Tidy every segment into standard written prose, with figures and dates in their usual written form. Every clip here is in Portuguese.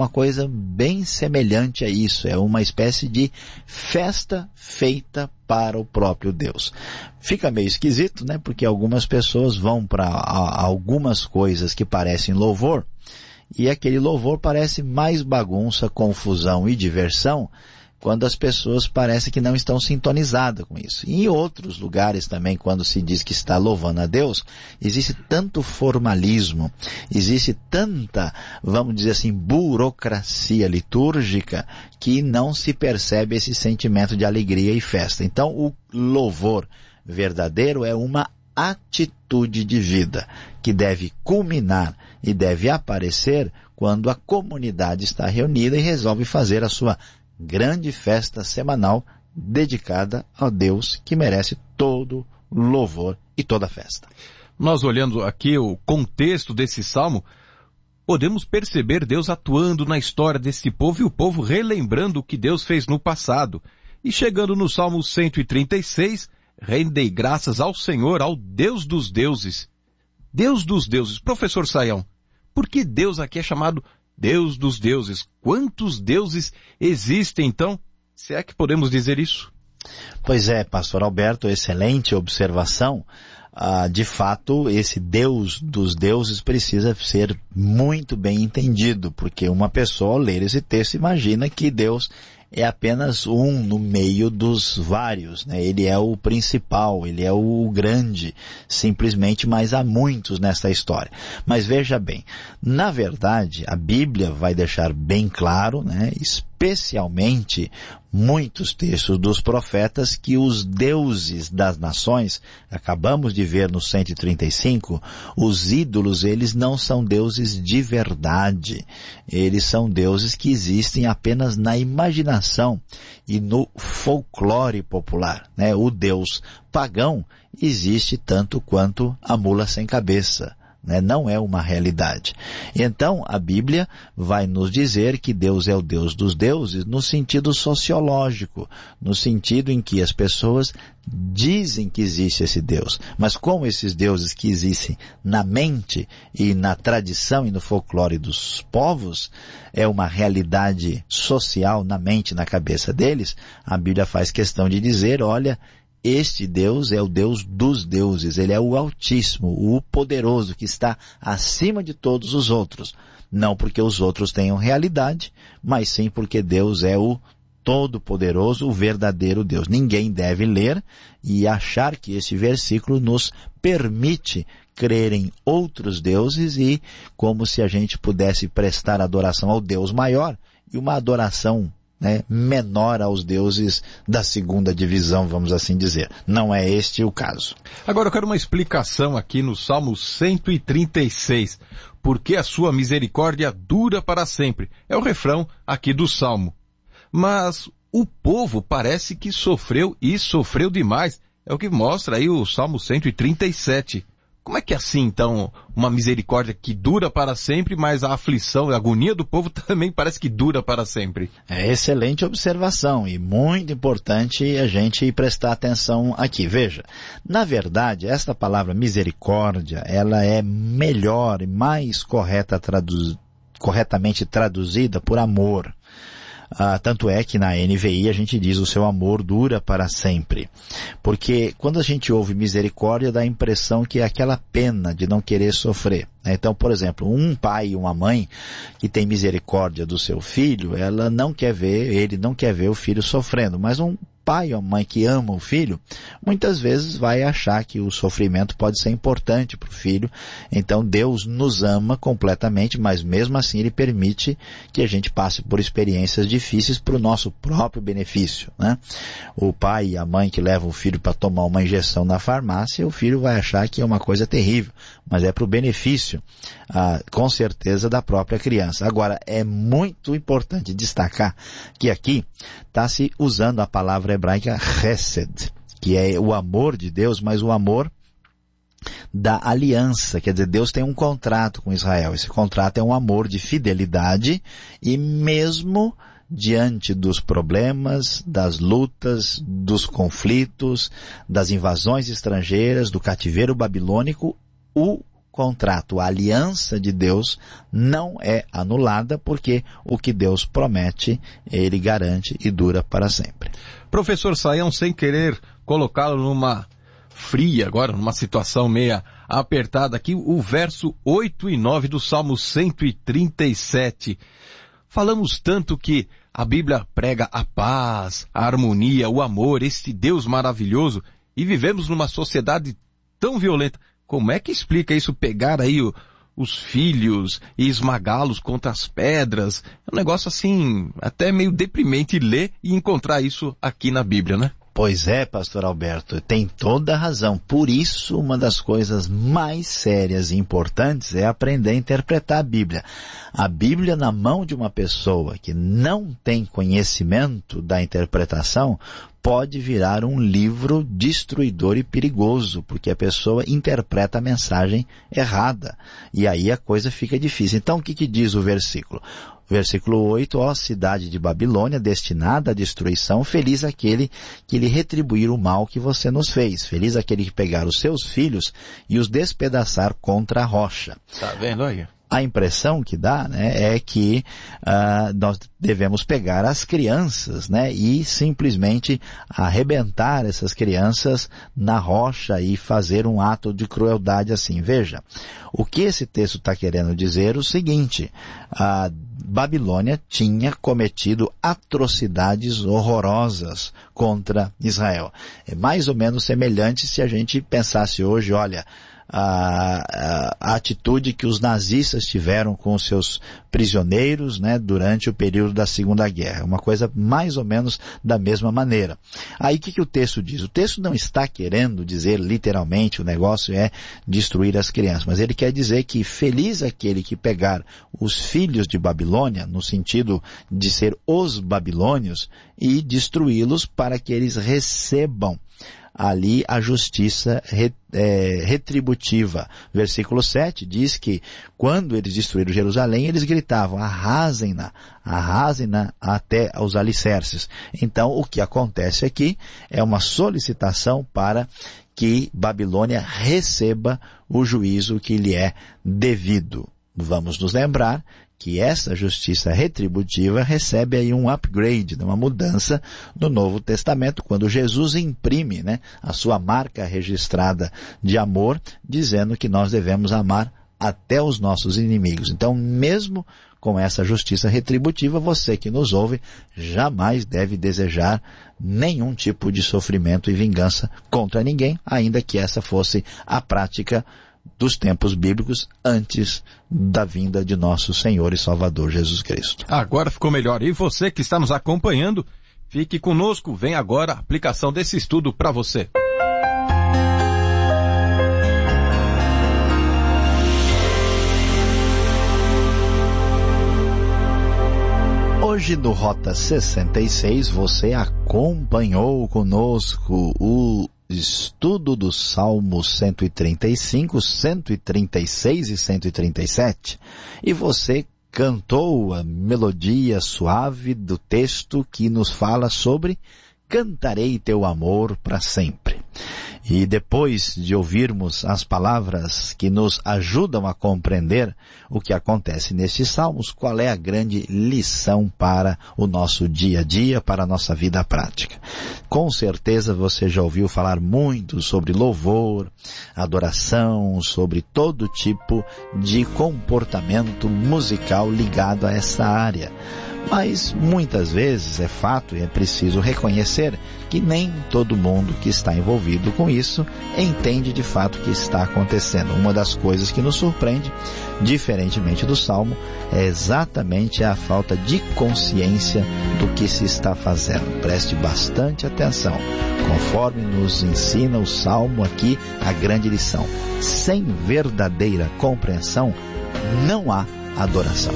uma coisa bem semelhante a isso, é uma espécie de festa feita para o próprio Deus. Fica meio esquisito, né? Porque algumas pessoas vão para algumas coisas que parecem louvor, e aquele louvor parece mais bagunça, confusão e diversão, quando as pessoas parecem que não estão sintonizadas com isso. E em outros lugares também, quando se diz que está louvando a Deus, existe tanto formalismo, existe tanta, vamos dizer assim, burocracia litúrgica, que não se percebe esse sentimento de alegria e festa. Então, o louvor verdadeiro é uma atitude de vida, que deve culminar e deve aparecer quando a comunidade está reunida e resolve fazer a sua grande festa semanal dedicada ao Deus que merece todo louvor e toda festa. Nós olhando aqui o contexto desse salmo, podemos perceber Deus atuando na história desse povo e o povo relembrando o que Deus fez no passado. E chegando no Salmo 136, rendei graças ao Senhor, ao Deus dos deuses. Deus dos deuses. Professor Sayão, por que Deus aqui é chamado Deus dos deuses? Quantos deuses existem, então? Se é que podemos dizer isso? Pois é, pastor Alberto, excelente observação. De fato, esse Deus dos deuses precisa ser muito bem entendido, porque uma pessoa, ao ler esse texto, imagina que Deus é apenas um no meio dos vários, né? Ele é o principal, ele é o grande, simplesmente, mas há muitos nessa história. Mas veja bem, na verdade, a Bíblia vai deixar bem claro, né, especialmente muitos textos dos profetas, que os deuses das nações, acabamos de ver no 135, os ídolos, eles não são deuses de verdade. Eles são deuses que existem apenas na imaginação e no folclore popular, né? O Deus pagão existe tanto quanto a mula sem cabeça, né? Não é uma realidade. Então, a Bíblia vai nos dizer que Deus é o Deus dos deuses no sentido sociológico, no sentido em que as pessoas dizem que existe esse Deus. Mas como esses deuses que existem na mente e na tradição e no folclore dos povos é uma realidade social na mente e na cabeça deles, a Bíblia faz questão de dizer, olha, este Deus é o Deus dos deuses, ele é o Altíssimo, o poderoso, que está acima de todos os outros. Não porque os outros tenham realidade, mas sim porque Deus é o Todo-Poderoso, o verdadeiro Deus. Ninguém deve ler e achar que esse versículo nos permite crer em outros deuses e como se a gente pudesse prestar adoração ao Deus maior e uma adoração, né, menor aos deuses da segunda divisão, vamos assim dizer. Não é este o caso. Agora eu quero uma explicação aqui no Salmo 136. Porque a sua misericórdia dura para sempre. É o refrão aqui do Salmo. Mas o povo parece que sofreu e sofreu demais. É o que mostra aí o Salmo 137. Como é que é assim, então, uma misericórdia que dura para sempre, mas a aflição e a agonia do povo também parece que dura para sempre? É excelente observação e muito importante a gente prestar atenção aqui. Veja, na verdade, esta palavra misericórdia, ela é melhor e mais corretamente traduzida por amor. Tanto é que na NVI a gente diz o seu amor dura para sempre. Porque quando a gente ouve misericórdia dá a impressão que é aquela pena de não querer sofrer. Então, por exemplo, um pai e uma mãe que tem misericórdia do seu filho, ele não quer ver o filho sofrendo, mas um pai ou mãe que ama o filho, muitas vezes vai achar que o sofrimento pode ser importante para o filho. Então Deus nos ama completamente, mas mesmo assim Ele permite que a gente passe por experiências difíceis para o nosso próprio benefício, né? O pai e a mãe que levam o filho para tomar uma injeção na farmácia, o filho vai achar que é uma coisa terrível, mas é para o benefício, com certeza, da própria criança. Agora, é muito importante destacar que aqui está se usando a palavra hebraica chesed, que é o amor de Deus, mas o amor da aliança. Quer dizer, Deus tem um contrato com Israel. Esse contrato é um amor de fidelidade e mesmo diante dos problemas, das lutas, dos conflitos, das invasões estrangeiras, do cativeiro babilônico, o contrato, a aliança de Deus não é anulada, porque o que Deus promete, Ele garante e dura para sempre. Professor Sayão, sem querer colocá-lo numa fria agora, numa situação meia apertada aqui, o verso 8 e 9 do Salmo 137. Falamos tanto que a Bíblia prega a paz, a harmonia, o amor, esse Deus maravilhoso, e vivemos numa sociedade tão violenta. Como é que explica isso, pegar aí os filhos e esmagá-los contra as pedras? É um negócio assim, até meio deprimente ler e encontrar isso aqui na Bíblia, né? Pois é, pastor Alberto, tem toda a razão. Por isso, uma das coisas mais sérias e importantes é aprender a interpretar a Bíblia. A Bíblia na mão de uma pessoa que não tem conhecimento da interpretação pode virar um livro destruidor e perigoso, porque a pessoa interpreta a mensagem errada. E aí a coisa fica difícil. Então, o que diz o versículo? Versículo 8, ó cidade de Babilônia, destinada à destruição, feliz aquele que lhe retribuir o mal que você nos fez. Feliz aquele que pegar os seus filhos e os despedaçar contra a rocha. Tá vendo aí? A impressão que dá, né, é que nós devemos pegar as crianças, né, e simplesmente arrebentar essas crianças na rocha e fazer um ato de crueldade assim. Veja, o que esse texto está querendo dizer é o seguinte: a Babilônia tinha cometido atrocidades horrorosas contra Israel. É mais ou menos semelhante se a gente pensasse hoje, olha, a atitude que os nazistas tiveram com os seus prisioneiros, né, durante o período da Segunda Guerra. Uma coisa mais ou menos da mesma maneira. Aí o que o texto diz? O texto não está querendo dizer literalmente o negócio é destruir as crianças, mas ele quer dizer que feliz aquele que pegar os filhos de Babilônia, no sentido de ser os babilônios, e destruí-los para que eles recebam ali a justiça retributiva. Versículo 7 diz que quando eles destruíram Jerusalém, eles gritavam, arrasem-na até aos alicerces. Então, o que acontece aqui é uma solicitação para que Babilônia receba o juízo que lhe é devido. Vamos nos lembrar que essa justiça retributiva recebe aí um upgrade, uma mudança no Novo Testamento, quando Jesus imprime, né, a sua marca registrada de amor, dizendo que nós devemos amar até os nossos inimigos. Então, mesmo com essa justiça retributiva, você que nos ouve jamais deve desejar nenhum tipo de sofrimento e vingança contra ninguém, ainda que essa fosse a prática dos tempos bíblicos antes da vinda de nosso Senhor e Salvador Jesus Cristo. Agora ficou melhor. E você que está nos acompanhando, fique conosco. Vem agora a aplicação desse estudo para você. Hoje no Rota 66 você acompanhou conosco o estudo do Salmo 135, 136 e 137. E você cantou a melodia suave do texto que nos fala sobre cantarei teu amor para sempre. E depois de ouvirmos as palavras que nos ajudam a compreender o que acontece nestes salmos, qual é a grande lição para o nosso dia a dia, para a nossa vida prática? Com certeza você já ouviu falar muito sobre louvor, adoração, sobre todo tipo de comportamento musical ligado a essa área. Mas muitas vezes é fato e é preciso reconhecer que nem todo mundo que está envolvido com isso entende de fato o que está acontecendo. Uma das coisas que nos surpreende, diferentemente do Salmo, é exatamente a falta de consciência do que se está fazendo. Preste bastante atenção. Conforme nos ensina o Salmo aqui, a grande lição: sem verdadeira compreensão, não há adoração.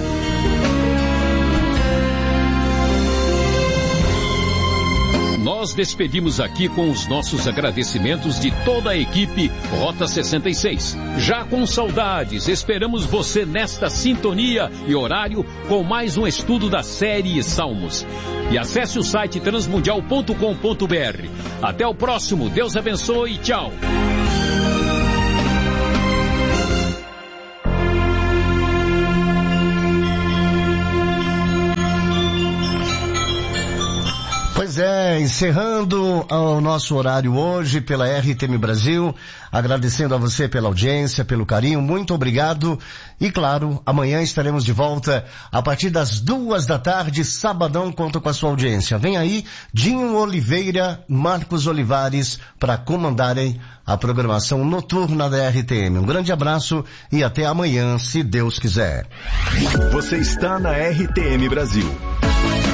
Nós despedimos aqui com os nossos agradecimentos de toda a equipe Rota 66. Já com saudades, esperamos você nesta sintonia e horário com mais um estudo da série Salmos. E acesse o site transmundial.com.br. Até o próximo, Deus abençoe e tchau! Pois é, encerrando o nosso horário hoje pela RTM Brasil, agradecendo a você pela audiência, pelo carinho, muito obrigado. E claro, amanhã estaremos de volta a partir das 14h, sabadão, conto com a sua audiência. Vem aí Dinho Oliveira, Marcos Olivares, para comandarem a programação noturna da RTM. Um grande abraço e até amanhã, se Deus quiser. Você está na RTM Brasil.